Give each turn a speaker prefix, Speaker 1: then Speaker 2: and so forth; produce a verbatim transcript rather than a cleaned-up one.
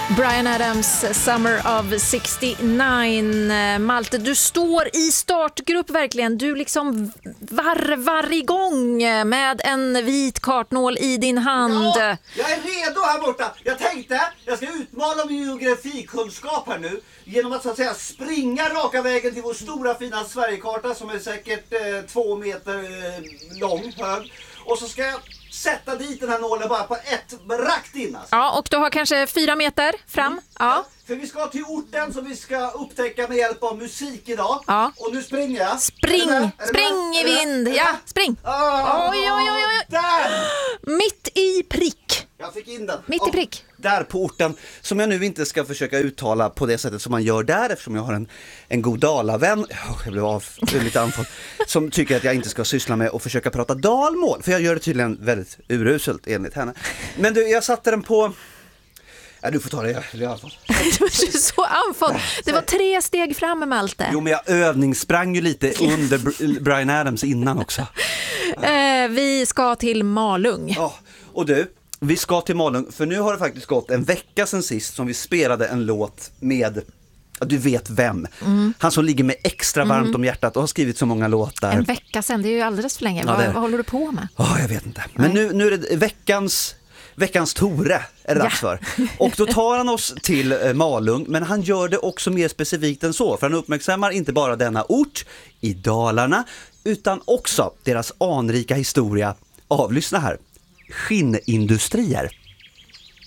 Speaker 1: Bryan Adams, Summer of sextionio. Malte, du står i startgrupp verkligen. Du liksom varvar igång med en vit kartnål i din hand.
Speaker 2: Ja, jag är redo här borta. Jag tänkte, jag ska utmana min geografikunskap här nu genom att så att säga springa raka vägen till vår stora fina Sverigekarta som är säkert eh, två meter eh, lång, hög. Och så ska jag sätta dit den här nålen bara på ett rakt in. Alltså.
Speaker 1: Ja, och du har kanske fyra meter fram.
Speaker 2: Mm.
Speaker 1: Ja.
Speaker 2: Ja, för vi ska till orten som vi ska upptäcka med hjälp av musik idag.
Speaker 1: Ja.
Speaker 2: Och nu springer jag.
Speaker 1: Spring, spring i vind. Ja, spring.
Speaker 2: Oh,
Speaker 1: oj, oj, oj, oj.
Speaker 2: Där!
Speaker 1: Mitt i prick.
Speaker 2: Jag fick in den.
Speaker 1: Mitt i prick.
Speaker 2: Och där på orten, som jag nu inte ska försöka uttala på det sättet som man gör där, eftersom jag har en, en god dalavän, oh, jag blev av lite andfådd, som tycker att jag inte ska syssla med att försöka prata dalmål, för jag gör det tydligen väldigt uruselt enligt henne. Men du, jag satte den på... Ja, du får ta det, jag är andfådd.
Speaker 1: Du är så andfådd. Det var tre steg fram med Malte.
Speaker 2: Jo, men jag övningssprang ju lite under Bryan Adams innan också.
Speaker 1: Eh, vi ska till Malung.
Speaker 2: Ja, och du, vi ska till Malung, för nu har det faktiskt gått en vecka sedan sist som vi spelade en låt med, du vet vem, mm. han som ligger med extra varmt mm. om hjärtat och har skrivit så många låtar.
Speaker 1: En vecka sedan, det är ju alldeles för länge. Ja, vad, vad håller du på med?
Speaker 2: Oh, jag vet inte, men nu, nu är det veckans... Veckans Tore är det dags för. Och då tar han oss till eh, Malung, men han gör det också mer specifikt än så. För han uppmärksammar inte bara denna ort i Dalarna, utan också deras anrika historia. Avlyssna här. Skinnindustrier.